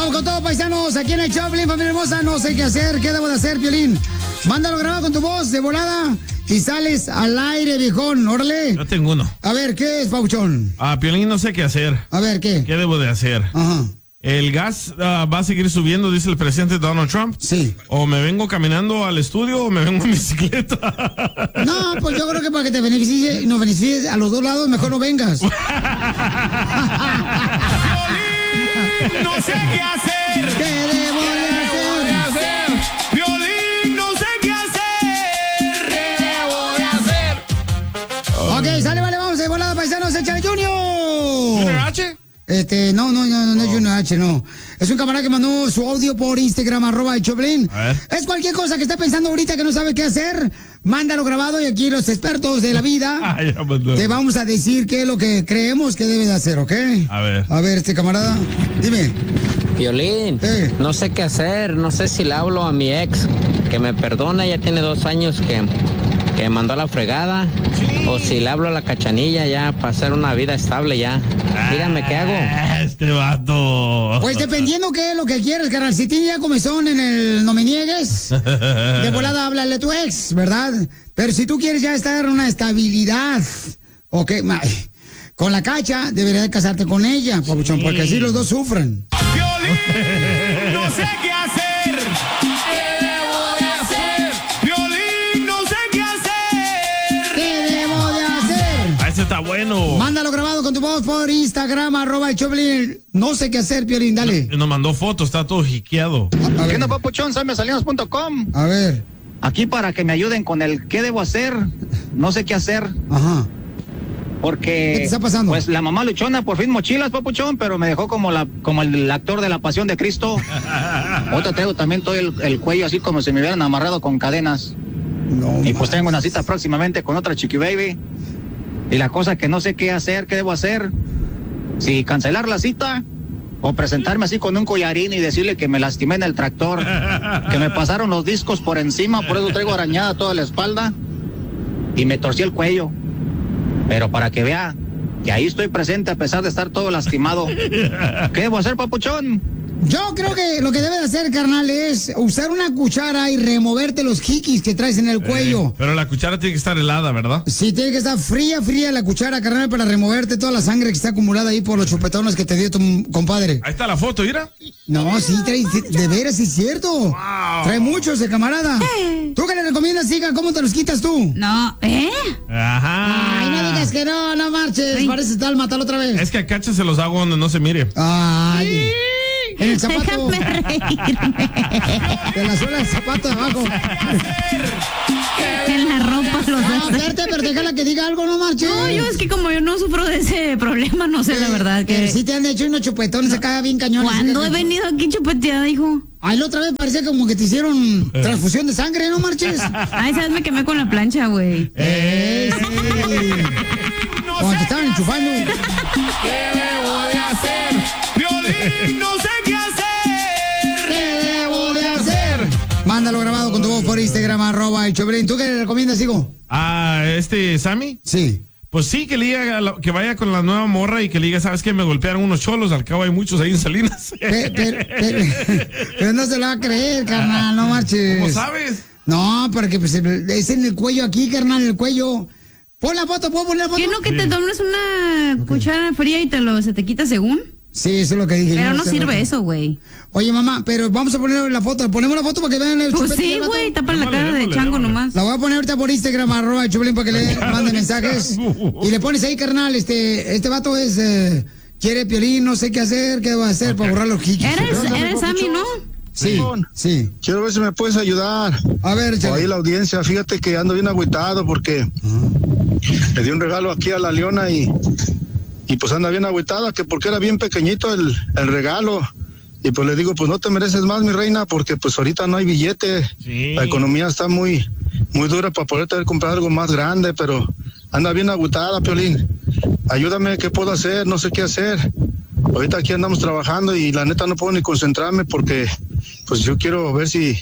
Vamos con todos, paisanos, aquí en el show, Piolín, familia hermosa. No sé qué hacer, qué debo de hacer, Piolín. Mándalo grabado con tu voz de volada y sales al aire, viejón. Órale. Yo tengo uno. A ver, ¿qué es, Pauchón? Piolín, no sé qué hacer. A ver, ¿qué? ¿Qué debo de hacer? Ajá. ¿El gas va a seguir subiendo, dice el presidente Donald Trump? Sí. ¿O me vengo caminando al estudio o me vengo en bicicleta? No, pues yo creo que para que te beneficies a los dos lados, mejor no vengas. No sé qué hacer. ¿Qué debo de hacer? Piolín, no sé qué hacer. ¿Qué debo de hacer? Ok, sale, vale, vamos de volada, paisanos, échale Junior. ¿Junior H? No es Junior H, no. Es un camarada que mandó su audio por Instagram, @Choplin. Es cualquier cosa que esté pensando ahorita que no sabe qué hacer, mándalo grabado y aquí los expertos de la vida te vamos a decir qué es lo que creemos que debe de hacer, ¿ok? A ver. A ver, camarada, dime. Piolín, no sé qué hacer, no sé si le hablo a mi ex, que me perdona, ya tiene 2 años que mandó a la fregada, o si le hablo a la Cachanilla ya para hacer una vida estable ya. Dígame qué hago. Este vato. Pues dependiendo qué es lo que quieres, carnal. Si tienes ya comezón en el no me niegues, de volada háblale a tu ex, ¿verdad? Pero si tú quieres ya estar en una estabilidad, ok, con la Cacha, deberías de casarte con ella, papuchón, porque así los dos sufren. Piolín, no sé qué hacer. ¿Qué debo de hacer? Piolín, no sé qué hacer. ¿Qué debo de hacer? Ese está bueno. Mándalo grabado con tu voz por Instagram, @Choplin. No sé qué hacer, Piolín, dale. Nos mandó fotos, está todo jiqueado. ¿Qué onda, papuchón? Soy mesalinos.com. A ver. Aquí para que me ayuden con el qué debo hacer. No sé qué hacer. Ajá. Porque ¿Qué te está pasando? Pues la mamá luchona, por fin mochilas, papuchón, pero me dejó como el actor de La Pasión de Cristo. Otra traigo también todo el cuello así como si me hubieran amarrado con cadenas. No, y pues tengo una cita próximamente con otra chiqui baby. Y la cosa que no sé qué hacer, qué debo hacer. Si cancelar la cita o presentarme así con un collarín y decirle que me lastimé en el tractor, que me pasaron los discos por encima, por eso traigo arañada toda la espalda y me torcí el cuello. Pero para que vea que ahí estoy presente a pesar de estar todo lastimado. ¿Qué debo hacer, papuchón? Yo creo que lo que debes hacer, carnal, es usar una cuchara y removerte los jiquis que traes en el cuello. Pero la cuchara tiene que estar helada, ¿verdad? Sí, tiene que estar fría la cuchara, carnal, para removerte toda la sangre que está acumulada ahí por los chupetones que te dio tu compadre. Ahí está la foto, mira. No, sí, trae, de veras, sí es cierto. Wow. Trae mucho ese camarada. ¿Tú qué le recomiendas, hija? ¿Cómo te los quitas tú? No, Ajá. Ay, no digas que no marches. Ay. Parece tal, mátalo otra vez. Es que a Cacha se los hago donde no se mire. Ay. En el zapato. Déjame reírme. De la suela del zapato de abajo. En la ropa los No, hace. espérate, pero déjala que diga algo, no marches. No, yo es que como yo no sufro de ese problema, no sé la verdad que... Sí te han hecho unos chupetones acá bien cañones. ¿Cuándo he venido aquí chupeteada, hijo? Ay, la otra vez parecía como que te hicieron transfusión de sangre, ¿no marches? Ay, sabes, me quemé con la plancha, güey. Sí. Cuando te estaban enchufando. ¿Qué debo de hacer? Piolín, no sé qué hacer. ¿Qué debo de hacer? Mándalo grabado con tu voz por Instagram, @Choplin. ¿Tú qué le recomiendas, hijo? ¿Sammy? Sí. Pues sí, que le diga que vaya con la nueva morra y que le diga, ¿sabes qué? Me golpearon unos cholos, al cabo hay muchos ahí en Salinas. Pero no se lo va a creer, carnal, no marches. ¿Cómo sabes? No, porque pues, es en el cuello aquí, carnal, en el cuello. Pon la foto, ¿puedo poner la foto? ¿Qué no que te tomes una cuchara fría y se te quita según? Sí, eso es lo que dije. Pero yo, no hace sirve rato. eso, güey. Oye, mamá, pero vamos a poner la foto. Ponemos la foto para que vean el Pues chupete sí, del vato. güey, tapa la Démosle, cara de démosle, chango démosle. nomás. La voy a poner ahorita por Instagram, @Choplin, para que le mande mensajes. Y le pones ahí, carnal, este vato es, quiere Piolín, no sé qué hacer, qué debo hacer para borrar los jiquis. Eres Sammy, ¿no? Sí, sí. Quiero ver si me puedes ayudar. A ver, O ahí la audiencia, fíjate que ando bien agüitado porque le di un regalo aquí a la Leona y pues anda bien agüitada, que porque era bien pequeñito el regalo. Y pues le digo, pues no te mereces más, mi reina, porque pues ahorita no hay billete. Sí. La economía está muy dura para poder comprar algo más grande, pero anda bien agüitada, Piolín. Ayúdame, ¿qué puedo hacer? No sé qué hacer. Ahorita aquí andamos trabajando y la neta no puedo ni concentrarme porque pues yo quiero ver si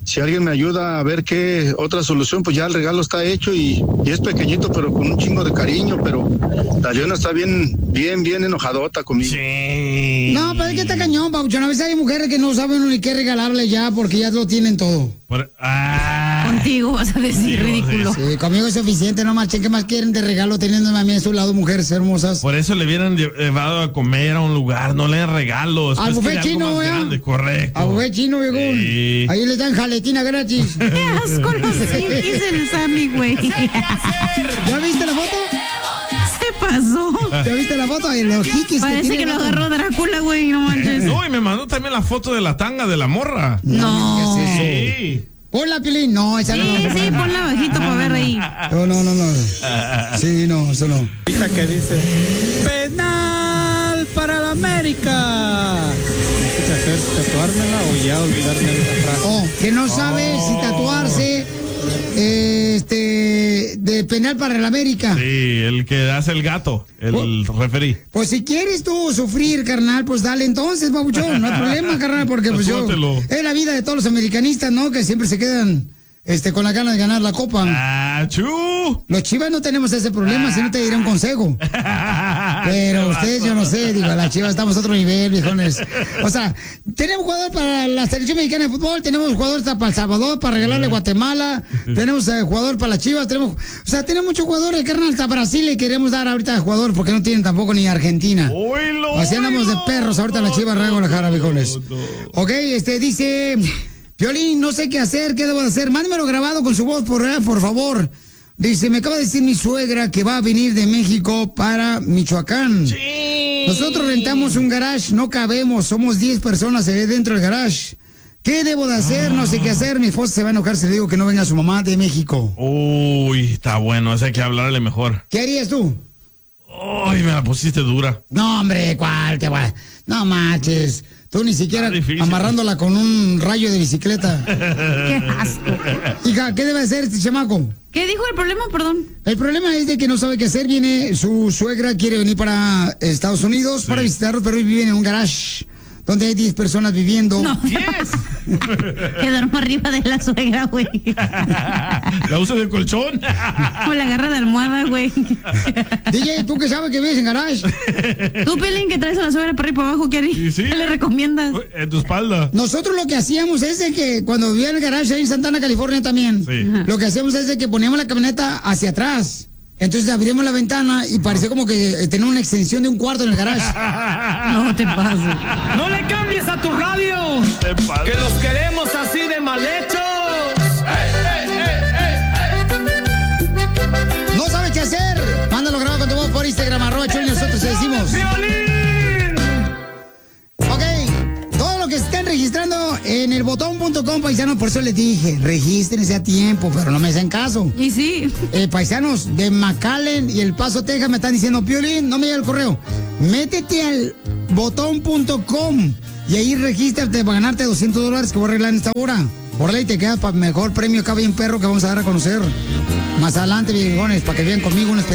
si alguien me ayuda a ver qué otra solución, pues ya el regalo está hecho y es pequeñito, pero con un chingo de cariño, pero la Leona está bien enojadota conmigo. Sí. No, pero es que está cañón, Pabuchón. A veces hay mujeres que no saben ni qué regalarle ya porque ya lo tienen todo. Contigo vas a decir ridículo. Sí, conmigo es suficiente, no marchen. ¿Qué más quieren de regalo teniéndome a mí a su lado, mujeres hermosas? Por eso le hubieran llevado a comer a un lugar, no le den regalos. Al Pues buffet que algo chino, más ¿eh? grande, correcto. Al buffet chino, viejón. Sí. Ahí les dan jaletina gratis. Qué asco los hijos del Sammy, güey. ¿Ya viste la foto? Se pasó. ¿Ya viste la foto? Ay, los jiquis Parece que lo agarró Drácula, güey, no manches. No, y me mandó también la foto de la tanga de la morra. No. ¿Qué es eso? Sí. Ponla, Piolín. No, esa Sí, no. sí, ponla bajito para ver ahí. No. Sí, no, eso no. Que dice penal para la América. ¿Qué hacer? ¿Tatuármela o ya olvidarme de esa frase? Oh, que no sabe si tatuarse de penal para el América. Sí, el que hace el gato, el referí. Pues si quieres tú sufrir, carnal, pues dale entonces, babuchón. No hay problema, carnal, porque pues yo... Tatúatelo. Es la vida de todos los americanistas, ¿no? Que siempre se quedan con las ganas de ganar la copa. ¡Achú! Los Chivas no tenemos ese problema, si no te diré un consejo. Pero ustedes, yo no sé, digo, las Chivas estamos a otro nivel, viejones. O sea, tenemos jugadores para la selección mexicana de fútbol, tenemos jugadores para El Salvador, para regalarle a Guatemala, tenemos jugador para las Chivas, tenemos muchos jugadores, carnal, hasta Brasil le queremos dar ahorita jugador porque no tienen tampoco ni Argentina. Así andamos de perros ahorita las Chivas de Guadalajara, viejones. Ok, dice... Piolín, no sé qué hacer, qué debo de hacer. Mándemelo grabado con su voz, por favor. Dice, me acaba de decir mi suegra que va a venir de México para Michoacán. Sí. Nosotros rentamos un garage, no cabemos, somos 10 personas dentro del garage. ¿Qué debo de hacer? No sé qué hacer. Mi esposa se va a enojar si le digo que no venga su mamá de México. Uy, está bueno, ese hay que hablarle mejor. ¿Qué harías tú? Uy, me la pusiste dura. No, hombre, ¿cuál te va? No manches. Tú ni siquiera amarrándola con un rayo de bicicleta. Qué asco. Hija, ¿qué debe hacer este chamaco? ¿Qué dijo el problema, perdón? El problema es de que no sabe qué hacer. Viene, su suegra quiere venir para Estados Unidos para visitarlos, pero viven en un garage donde hay 10 personas viviendo. No. ¡10! Que duermo arriba de la suegra, güey. ¿La usa de colchón? O la agarra de almohada, güey. DJ, ¿tú qué sabes que vives en garage? Tú, Pelín, que traes a la suegra para arriba y para abajo, ¿qué harías? Sí. ¿Qué le recomiendas? En tu espalda. Nosotros lo que hacíamos es de que cuando vivía en el garage ahí en Santana, California también, lo que hacíamos es de que poníamos la camioneta hacia atrás. Entonces abrimos la ventana y parecía como que tenía una extensión de un cuarto en el garage. No te pases. No le cambies a tu radio. Que los queremos así de mal hechos. ¿No sabes qué hacer? Mándalo grabado con tu voz por Instagram, @Choli, nosotros te decimos. Ok, todo lo que se están registrando en el botón.com, paisanos, por eso les dije, regístrense a tiempo, pero no me hacen caso. Y sí. Paisanos de McAllen y El Paso, Texas, me están diciendo, Piolín, no me llega el correo. Métete al botón.com y ahí regístrate para ganarte $200 que voy a arreglar en esta hora. Por ley te queda para mejor premio acá bien perro que vamos a dar a conocer más adelante, viejones, para que vean conmigo una experiencia.